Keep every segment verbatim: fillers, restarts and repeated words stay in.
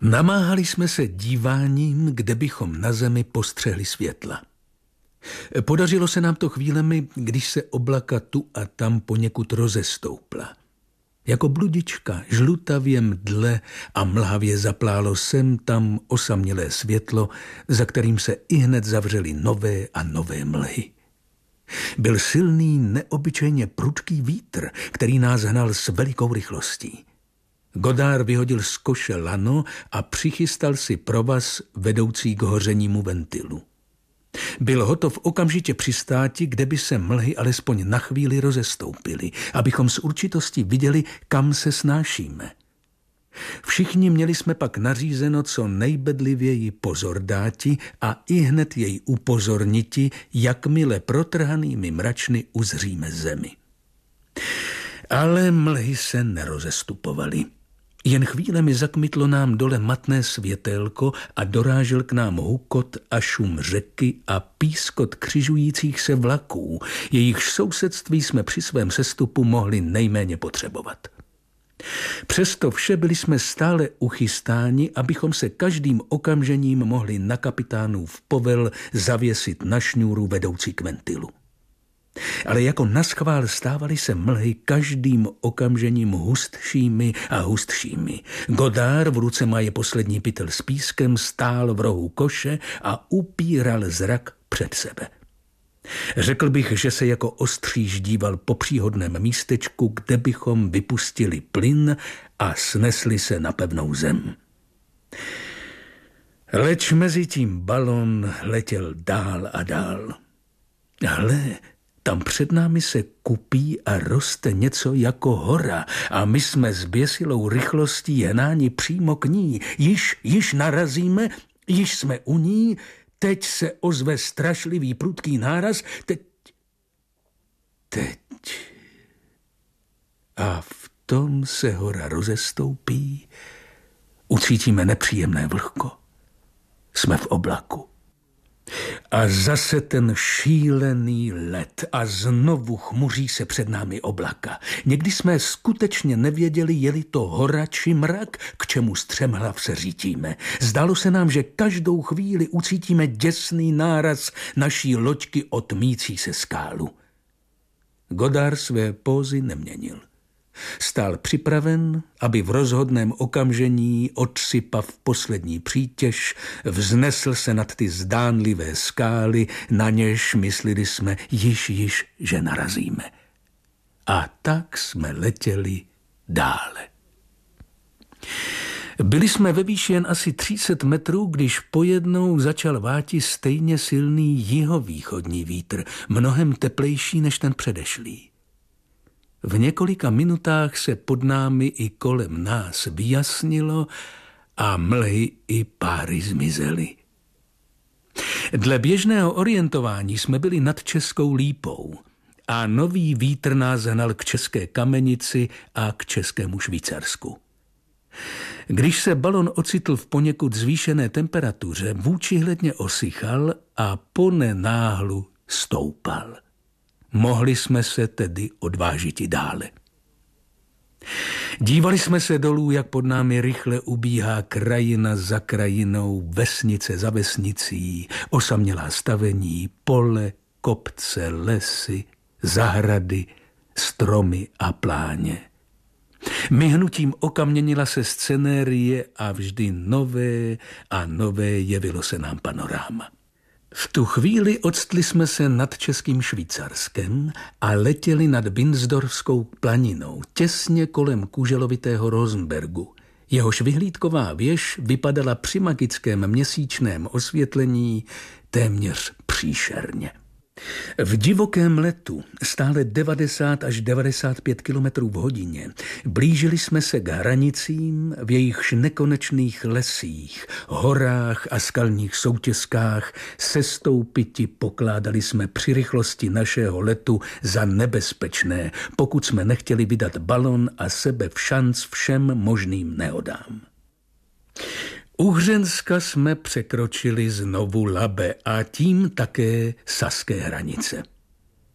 Namáhali jsme se díváním, kde bychom na zemi postřehli světla. Podařilo se nám to chvílemi, když se oblaka tu a tam poněkud rozestoupla. Jako bludička žlutavě mdle a mlhavě zaplálo sem tam osamělé světlo, za kterým se ihned zavřely nové a nové mlhy. Byl silný, neobyčejně prudký vítr, který nás hnal s velikou rychlostí. Godard vyhodil z koše lano a přichystal si provaz vedoucí k hořenímu ventilu. Byl hotov okamžitě přistáti, kde by se mlhy alespoň na chvíli rozestoupily, abychom s určitostí viděli, kam se snášíme. Všichni měli jsme pak nařízeno co nejbedlivěji pozor dáti a ihned jej upozorniti, jakmile protrhanými mračny uzříme zemi. Ale mlhy se nerozestupovaly. Jen chvílemi zakmitlo nám dole matné světélko a dorážel k nám hukot a šum řeky a pískot křižujících se vlaků, jejichž sousedství jsme při svém sestupu mohli nejméně potřebovat. Přesto vše byli jsme stále uchystáni, abychom se každým okamžením mohli na kapitánův povel zavěsit na šňůru vedoucí k ventilu. Ale jako naschvál stávaly se mlhy každým okamžením hustšími a hustšími. Godard, v ruce má je poslední pytel s pískem, stál v rohu koše a upíral zrak před sebe. Řekl bych, že se jako ostříž díval po příhodném místečku, kde bychom vypustili plyn a snesli se na pevnou zem. Leč mezi tím balon letěl dál a dál. Hle, tam před námi se kupí a roste něco jako hora a my jsme s běsilou rychlostí hnáni přímo k ní. Již, již narazíme, již jsme u ní, teď se ozve strašlivý prudký náraz, teď, teď. A v tom se hora rozestoupí, ucítíme nepříjemné vlhko. Jsme v oblaku. A zase ten šílený led a znovu chmuří se před námi oblaka. Někdy jsme skutečně nevěděli, je-li to hora či mrak, k čemu střemhlav se řítíme. Zdálo se nám, že každou chvíli ucítíme děsný náraz naší loďky o tmící se skálu. Godard své pózy neměnil. Stál připraven, aby v rozhodném okamžení, odsypav poslední přítěž, vznesl se nad ty zdánlivé skály, na něž myslili jsme již, již, že narazíme. A tak jsme letěli dále. Byli jsme ve výši jen asi tři sta metrů, když pojednou začal váti stejně silný jihovýchodní vítr, mnohem teplejší než ten předešlý. V několika minutách se pod námi i kolem nás vyjasnilo a mlhy i páry zmizely. Dle běžného orientování jsme byli nad Českou Lípou a nový vítr nás hnal k České Kamenici a k Českému Švýcarsku. Když se balon ocitl v poněkud zvýšené temperatuře, vůčihledně osychal a ponenáhlu stoupal. Mohli jsme se tedy odvážit i dále. Dívali jsme se dolů, jak pod námi rychle ubíhá krajina za krajinou, vesnice za vesnicí, osamělá stavení, pole, kopce, lesy, zahrady, stromy a pláně. Myhnutím oka měnila se scenérie a vždy nové a nové jevilo se nám panoráma. V tu chvíli odstli jsme se nad Českým Švýcarskem a letěli nad Binsdorfskou planinou, těsně kolem kůželovitého Rosenbergu. Jehož vyhlídková věž vypadala při magickém měsíčném osvětlení téměř příšerně. V divokém letu, stále devadesát až devadesát pět kilometrů v hodině, blížili jsme se k hranicím, v jejichž nekonečných lesích, horách a skalních soutězkách sestoupiti pokládali jsme při rychlosti našeho letu za nebezpečné, pokud jsme nechtěli vydat balon a sebe v šanc všem možným nehodám. U Hřenska jsme překročili znovu Labe a tím také saské hranice.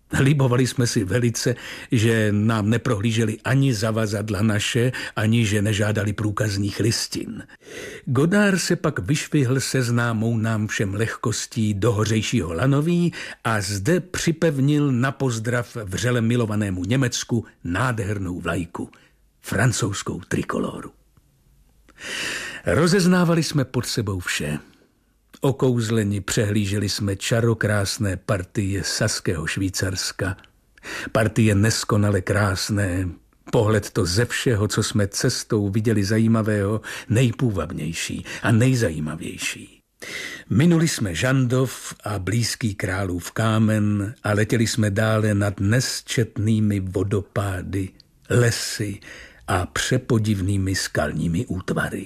Libovali jsme si velice, že nám neprohlíželi ani zavazadla naše, ani že nežádali průkazních listin. Godard se pak vyšvihl se známou nám všem lehkostí do hořejšího Lanoví a zde připevnil na pozdrav vřele milovanému Německu nádhernou vlajku, francouzskou trikoloru. Rozeznávali jsme pod sebou vše. Okouzleni přehlíželi jsme čarokrásné partie saského Švýcarska, partie neskonale krásné, pohled to ze všeho, co jsme cestou viděli zajímavého, nejpůvabnější a nejzajímavější. Minuli jsme Žandov a blízký Králův kámen a letěli jsme dále nad nesčetnými vodopády, lesy a přepodivnými skalními útvary.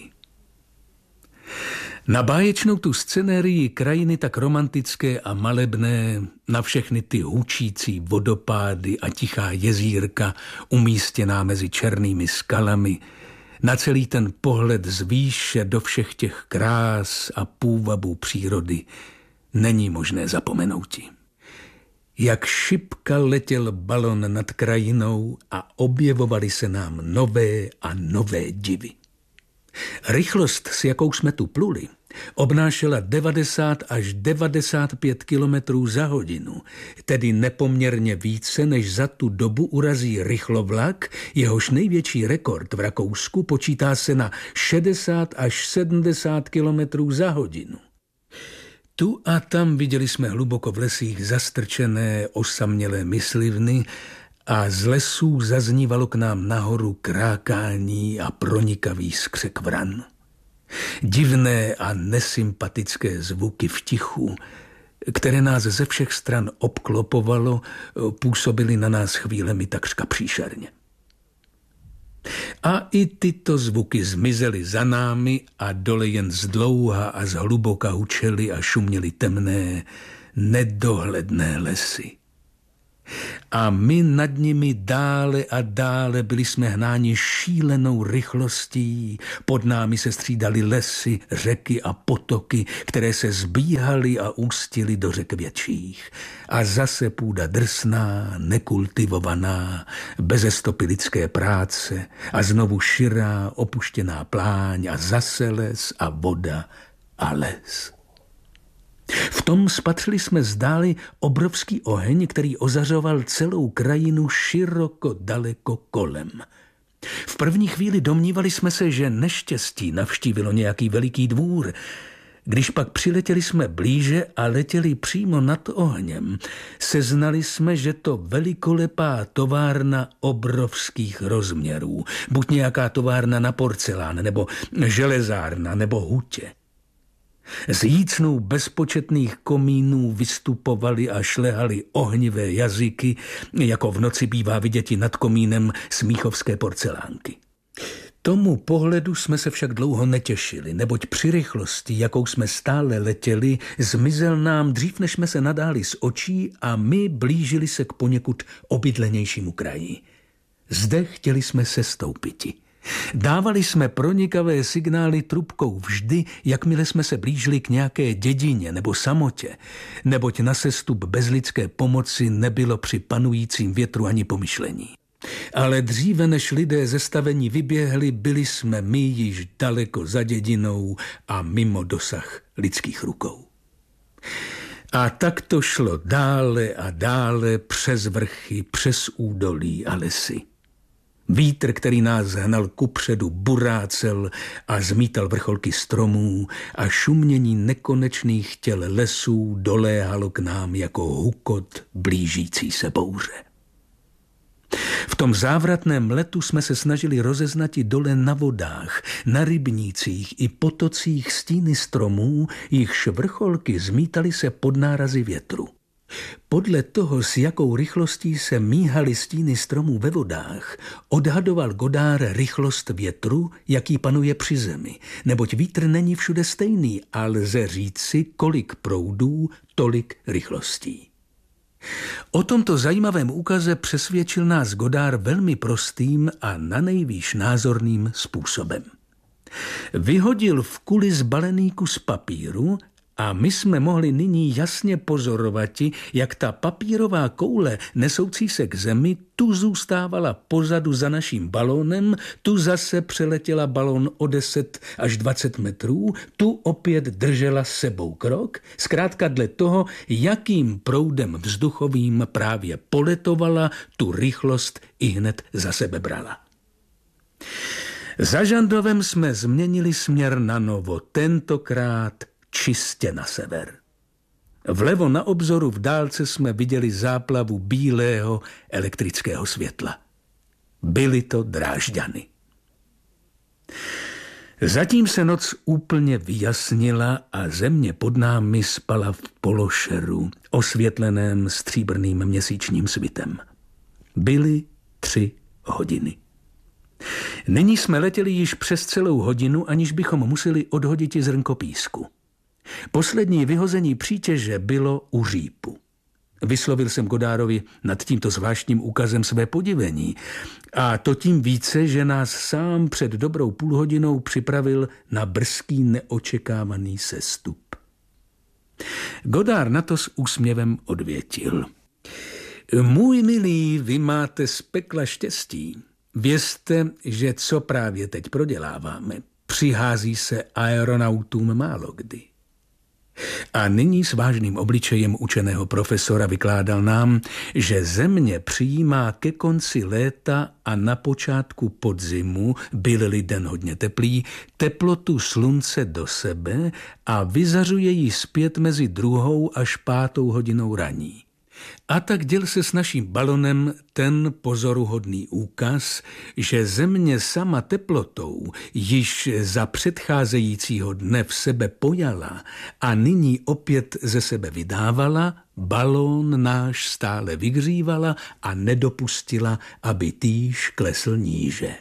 Na báječnou tu scenérii krajiny tak romantické a malebné, na všechny ty hučící vodopády a tichá jezírka umístěná mezi černými skalami, na celý ten pohled z výše do všech těch krás a půvabů přírody není možné zapomenouti. Jak šipka letěl balon nad krajinou a objevovaly se nám nové a nové divy. Rychlost, s jakou jsme tu pluli, obnášela devadesát až devadesát pět kilometrů za hodinu, tedy nepoměrně více, než za tu dobu urazí rychlovlak, jehož největší rekord v Rakousku počítá se na šedesát až sedmdesát kilometrů za hodinu. Tu a tam viděli jsme hluboko v lesích zastrčené osamělé myslivny a z lesů zaznívalo k nám nahoru krákání a pronikavý skřek vran. Divné a nesympatické zvuky v tichu, které nás ze všech stran obklopovalo, působily na nás chvílemi takřka příšerně. A i tyto zvuky zmizely za námi a dole jen zdlouha a zhluboka hučely a šuměly temné, nedohledné lesy. A my nad nimi dále a dále byli jsme hnáni šílenou rychlostí, pod námi se střídaly lesy, řeky a potoky, které se zbíhaly a ústily do řek větších. A zase půda drsná, nekultivovaná, beze stopy lidské práce a znovu širá, opuštěná pláň a zase les a voda a les. V tom spatřili jsme zdáli obrovský oheň, který ozařoval celou krajinu široko daleko kolem. V první chvíli domnívali jsme se, že neštěstí navštívilo nějaký veliký dvůr. Když pak přiletěli jsme blíže a letěli přímo nad ohněm, seznali jsme, že to velikolepá továrna obrovských rozměrů, buď nějaká továrna na porcelán, nebo železárna, nebo hutě. Z jícnů bezpočetných komínů vystupovaly a šlehaly ohnivé jazyky, jako v noci bývá viděti nad komínem smíchovské porcelánky. Tomu pohledu jsme se však dlouho netěšili, neboť při rychlosti, jakou jsme stále letěli, zmizel nám dřív, než jsme se nadáli z očí a my blížili se k poněkud obydlenějšímu kraji. Zde chtěli jsme sestoupiti. Dávali jsme pronikavé signály trubkou vždy, jakmile jsme se blížili k nějaké dědině nebo samotě, neboť na sestup bez lidské pomoci nebylo při panujícím větru ani pomyšlení. Ale dříve, než lidé ze stavení vyběhli, byli jsme my již daleko za dědinou a mimo dosah lidských rukou. A tak to šlo dále a dále přes vrchy, přes údolí a lesy. Vítr, který nás hnal kupředu, burácel a zmítal vrcholky stromů a šumění nekonečných těl lesů doléhalo k nám jako hukot blížící se bouře. V tom závratném letu jsme se snažili rozeznati dole na vodách, na rybnících i potocích stíny stromů, jichž vrcholky zmítaly se pod nárazy větru. Podle toho, s jakou rychlostí se míhaly stíny stromů ve vodách, odhadoval Godard rychlost větru, jaký panuje při zemi, neboť vítr není všude stejný a lze říci, kolik proudů, tolik rychlostí. O tomto zajímavém úkaze přesvědčil nás Godard velmi prostým a nanejvýš názorným způsobem. Vyhodil v kuli zbalený kus papíru A my jsme mohli nyní jasně pozorovati, jak ta papírová koule nesoucí se k zemi tu zůstávala pozadu za naším balónem, tu zase přeletěla balón o deset až dvacet metrů, tu opět držela sebou krok, zkrátka dle toho, jakým proudem vzduchovým právě poletovala, tu rychlost i hned za sebe brala. Za Žandovem jsme změnili směr na novo, tentokrát čistě na sever. Vlevo na obzoru v dálce jsme viděli záplavu bílého elektrického světla. Byly to Drážďany. Zatím se noc úplně vyjasnila a země pod námi spala v pološeru, osvětleném stříbrným měsíčním svitem. Byly tři hodiny. Nyní jsme letěli již přes celou hodinu, aniž bychom museli odhodit zrnko písku. Poslední vyhození přítěže bylo u Řípu. Vyslovil jsem Godárovi nad tímto zvláštním úkazem své podivení, a to tím více, že nás sám před dobrou půlhodinou připravil na brzký neočekávaný sestup. Godár na to s úsměvem odvětil. Můj milý, vy máte z pekla štěstí. Vězte, že co právě teď proděláváme, přihází se aeronautům málo kdy. A nyní s vážným obličejem učeného profesora vykládal nám, že země přijímá ke konci léta a na počátku podzimu, byl-li den hodně teplý, teplotu slunce do sebe a vyzařuje ji zpět mezi druhou až pátou hodinou raní. A tak děl se s naším balonem ten pozoruhodný úkaz, že země sama teplotou již za předcházejícího dne v sebe pojala a nyní opět ze sebe vydávala, balón náš stále vygřívala a nedopustila, aby týž klesl níže.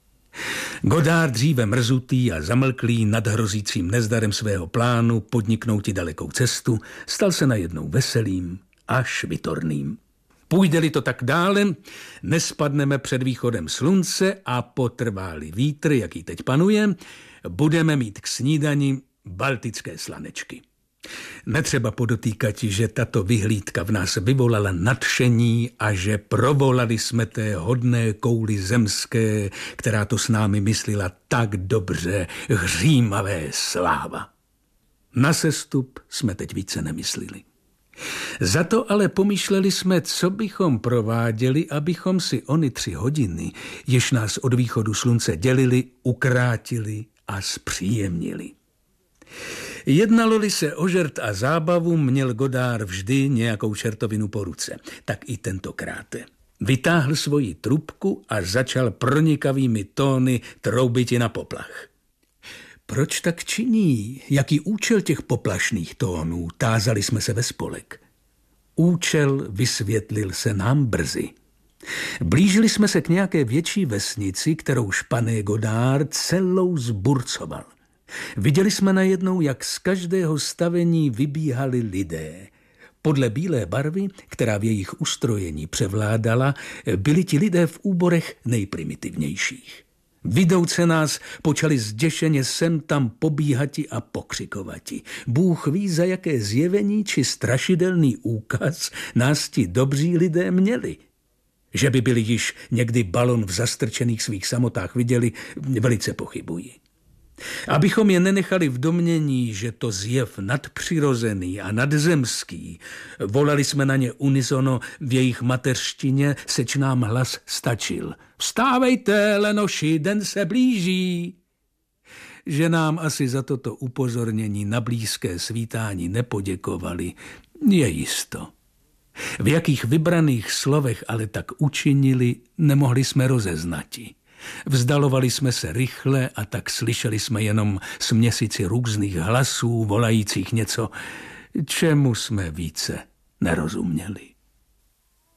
Godár dříve mrzutý a zamlklý nad hrozícím nezdarem svého plánu podniknouti dalekou cestu, stal se najednou veselým až vitorným. Půjde-li to tak dále, nespadneme před východem slunce a potrvá-li vítr, jaký teď panuje, budeme mít k snídani baltické slanečky. Netřeba podotýkat, že tato vyhlídka v nás vyvolala nadšení a že provolali jsme té hodné kouli zemské, která to s námi myslela tak dobře, hřímavé sláva. Na sestup jsme teď více nemyslili. Za to ale pomýšleli jsme, co bychom prováděli, abychom si ony tři hodiny, jež nás od východu slunce dělili, ukrátili a zpříjemnili. Jednalo-li se o žert a zábavu, měl Godár vždy nějakou čertovinu po ruce. Tak i tentokrát. Vytáhl svoji trubku a začal pronikavými tóny troubiti na poplach. Proč tak činí? Jaký účel těch poplašných tónů? Tázali jsme se ve spolek. Účel vysvětlil se nám brzy. Blížili jsme se k nějaké větší vesnici, kterou špané Godár celou zburcoval. Viděli jsme najednou, jak z každého stavení vybíhali lidé. Podle bílé barvy, která v jejich ustrojení převládala, byli ti lidé v úborech nejprimitivnějších. Vidouce nás počali zděšeně sem tam pobíhati a pokřikovati. Bůh ví, za jaké zjevení či strašidelný úkaz nás ti dobří lidé měli. Že by byli již někdy balon v zastrčených svých samotách viděli, velice pochybuji. Abychom je nenechali v domnění, že to zjev nadpřirozený a nadzemský, volali jsme na ně unisono v jejich mateřštině, seč nám hlas stačil. Vstávejte, lenoši, den se blíží. Že nám asi za toto upozornění na blízké svítání nepoděkovali, je jisto. V jakých vybraných slovech ale tak učinili, nemohli jsme rozeznati. Vzdalovali jsme se rychle a tak slyšeli jsme jenom směsici různých hlasů, volajících něco, čemu jsme více nerozuměli.